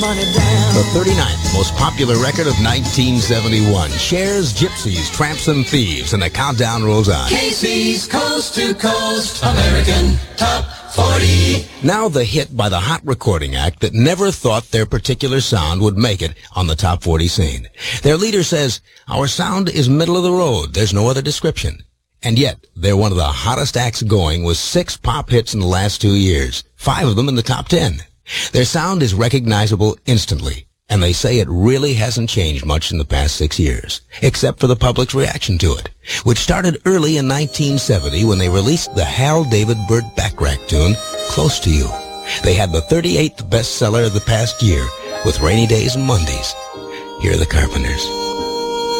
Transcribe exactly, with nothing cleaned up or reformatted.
The thirty-ninth most popular record of nineteen seventy-one. Shares, Gypsies, Tramps, and Thieves, and the countdown rolls on. K C's Coast to Coast American Top forty. Now the hit by the Hot Recording Act that never thought their particular sound would make it on the top forty scene. Their leader says, "Our sound is middle of the road. There's no other description." And yet, they're one of the hottest acts going with six pop hits in the last two years, five of them in the top ten. Their sound is recognizable instantly, and they say it really hasn't changed much in the past six years, except for the public's reaction to it, which started early in nineteen seventy when they released the Hal David Burt Bacharach tune, Close to You. They had the thirty-eighth bestseller of the past year with Rainy Days and Mondays. Here are the Carpenters.